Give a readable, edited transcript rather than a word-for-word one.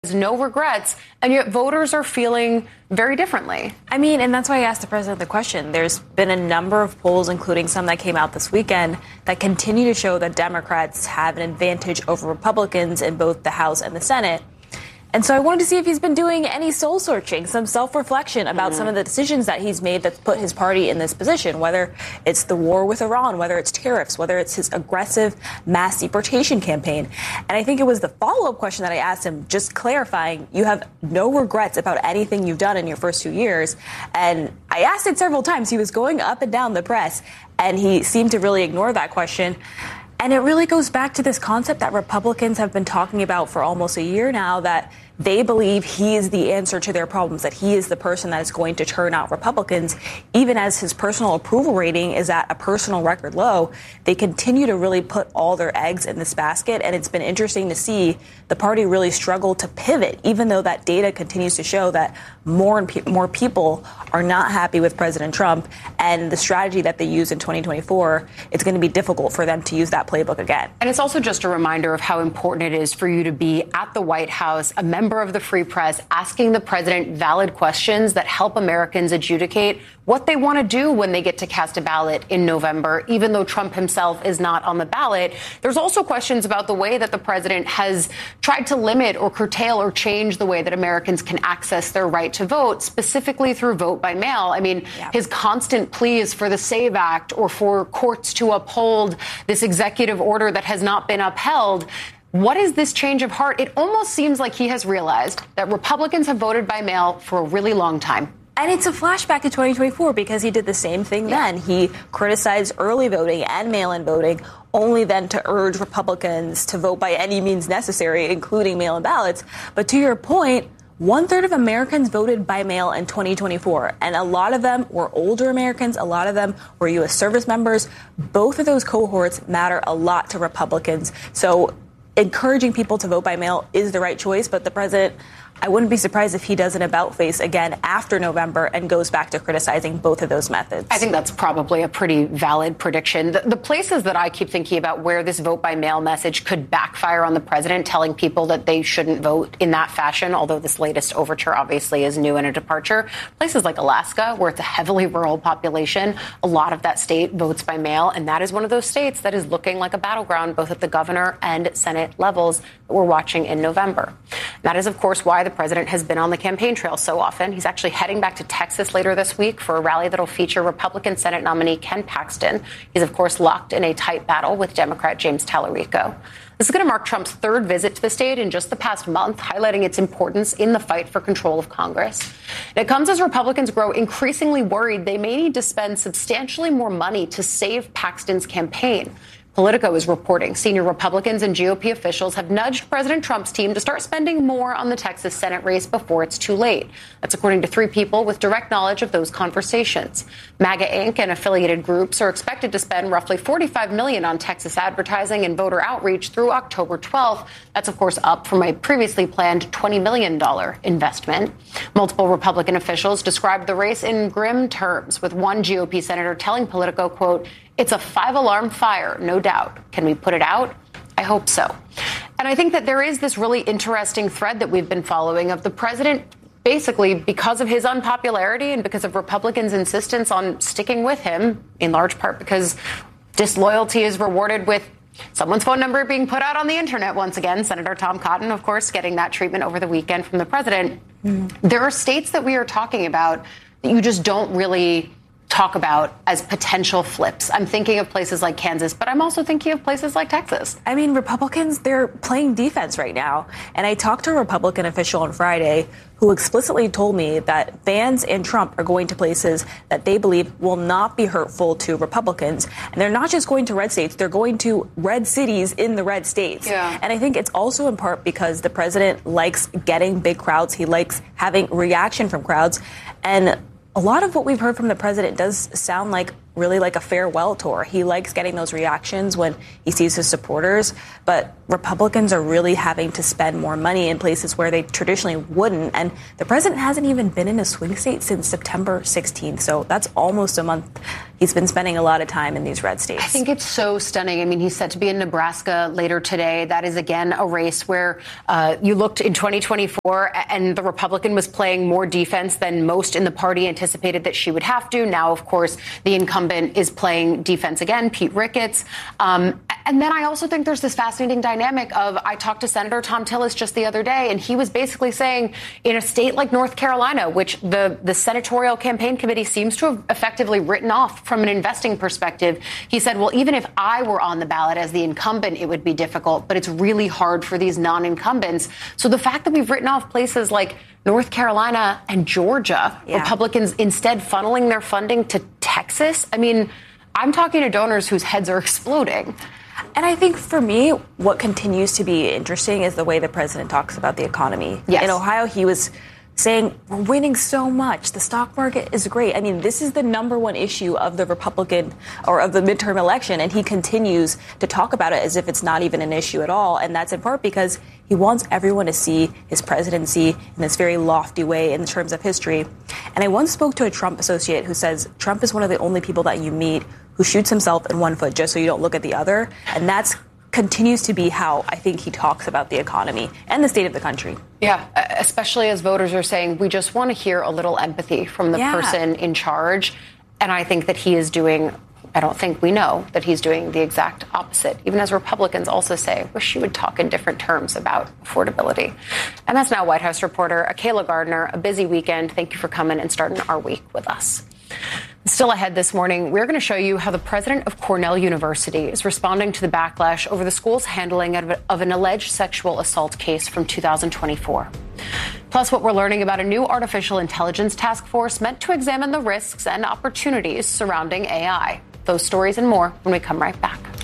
no regrets, and yet voters are feeling very differently. I mean, and that's why I asked the president the question. There's been a number of polls, including some that came out this weekend, that continue to show that Democrats have an advantage over Republicans in both the House and the Senate. And so I wanted to see if he's been doing any soul searching, some self-reflection about some of the decisions that he's made that's put his party in this position, whether it's the war with Iran, whether it's tariffs, whether it's his aggressive mass deportation campaign. And I think it was the follow-up question that I asked him, just clarifying, you have no regrets about anything you've done in your first 2 years. And I asked it several times. He was going up and down the press, and he seemed to really ignore that question. And it really goes back to this concept that Republicans have been talking about for almost a year now, that they believe he is the answer to their problems, that he is the person that is going to turn out Republicans. Even as his personal approval rating is at a personal record low, they continue to really put all their eggs in this basket. And it's been interesting to see the party really struggle to pivot, even though that data continues to show that more and more people are not happy with President Trump and the strategy that they use in 2024. It's going to be difficult for them to use that playbook again. And it's also just a reminder of how important it is for you to be at the White House, a member of the free press, asking the president valid questions that help Americans adjudicate what they want to do when they get to cast a ballot in November, even though Trump himself is not on the ballot. There's also questions about the way that the president has tried to limit or curtail or change the way that Americans can access their right to vote, specifically through vote by mail. I mean, his constant pleas for the SAVE Act or for courts to uphold this executive order that has not been upheld. What is this change of heart? It almost seems like he has realized that Republicans have voted by mail for a really long time. And it's a flashback to 2024 because he did the same thing then. He criticized early voting and mail-in voting, only then to urge Republicans to vote by any means necessary, including mail-in ballots. But to your point, 1/3 of Americans voted by mail in 2024, and a lot of them were older Americans. A lot of them were U.S. service members. Both of those cohorts matter a lot to Republicans. So encouraging people to vote by mail is the right choice, but the president, I wouldn't be surprised if he does an about-face again after November and goes back to criticizing both of those methods. I think that's probably a pretty valid prediction. The places that I keep thinking about where this vote-by-mail message could backfire on the president, telling people that they shouldn't vote in that fashion, although this latest overture obviously is new and a departure. Places like Alaska, where it's a heavily rural population, a lot of that state votes by mail, and that is one of those states that is looking like a battleground, both at the governor and Senate levels that we're watching in November. That is, of course, why the president has been on the campaign trail so often. He's actually heading back to Texas later this week for a rally that'll feature Republican Senate nominee Ken Paxton. He's, of course, locked in a tight battle with Democrat James Tallarico. This is going to mark Trump's third visit to the state in just the past month, highlighting its importance in the fight for control of Congress. And it comes as Republicans grow increasingly worried they may need to spend substantially more money to save Paxton's campaign. Politico is reporting senior Republicans and GOP officials have nudged President Trump's team to start spending more on the Texas Senate race before it's too late. That's according to 3 people with direct knowledge of those conversations. MAGA Inc. and affiliated groups are expected to spend roughly $45 million on Texas advertising and voter outreach through October 12th. That's, of course, up from a previously planned $20 million investment. Multiple Republican officials described the race in grim terms, with one GOP senator telling Politico, quote, "It's a 5-alarm fire, no doubt. Can we put it out? I hope so." And I think that there is this really interesting thread that we've been following of the president, basically because of his unpopularity and because of Republicans' insistence on sticking with him, in large part because disloyalty is rewarded with someone's phone number being put out on the internet once again. Senator Tom Cotton, of course, getting that treatment over the weekend from the president. There are states that we are talking about that you just don't really talk about as potential flips. I'm thinking of places like Kansas, but I'm also thinking of places like Texas. I mean, Republicans, they're playing defense right now. And I talked to a Republican official on Friday who explicitly told me that Vance and Trump are going to places that they believe will not be hurtful to Republicans. And they're not just going to red states, they're going to red cities in the red states. Yeah. And I think it's also in part because the president likes getting big crowds. He likes having reaction from crowds. And a lot of what we've heard from the president does sound like really like a farewell tour. He likes getting those reactions when he sees his supporters. But Republicans are really having to spend more money in places where they traditionally wouldn't. And the president hasn't even been in a swing state since September 16th. So that's almost a month. He's been spending a lot of time in these red states. I think it's so stunning. I mean, he's set to be in Nebraska later today. That is, again, a race where you looked in 2024 and the Republican was playing more defense than most in the party anticipated that she would have to. Now, of course, the incumbent is playing defense again, Pete Ricketts. And then I also think there's this fascinating dynamic of, I talked to Senator Thom Tillis just the other day, and he was basically saying in a state like North Carolina, which the senatorial campaign committee seems to have effectively written off from an investing perspective, he said, well, even if I were on the ballot as the incumbent, it would be difficult, but it's really hard for these non-incumbents. So the fact that we've written off places like North Carolina and Georgia, Republicans instead funneling their funding to Texas, I mean, I'm talking to donors whose heads are exploding. And I think for me, what continues to be interesting is the way the president talks about the economy. Yes. In Ohio, he was saying, we're winning so much. The stock market is great. I mean, this is the number one issue of the Republican or of the midterm election. And he continues to talk about it as if it's not even an issue at all. And that's in part because he wants everyone to see his presidency in this very lofty way in terms of history. And I once spoke to a Trump associate who says Trump is one of the only people that you meet who shoots himself in one foot just so you don't look at the other. And that's continues to be how I think he talks about the economy and the state of the country. Yeah, especially as voters are saying, we just want to hear a little empathy from the person in charge. And I think that he is doing, I don't think we know that he's doing the exact opposite, even as Republicans also say, wish you would talk in different terms about affordability. And that's now White House reporter Akayla Gardner. A busy weekend. Thank you for coming and starting our week with us. Still ahead this morning, we're going to show you how the president of Cornell University is responding to the backlash over the school's handling of an alleged sexual assault case from 2024. Plus, what we're learning about a new artificial intelligence task force meant to examine the risks and opportunities surrounding AI. Those stories and more when we come right back.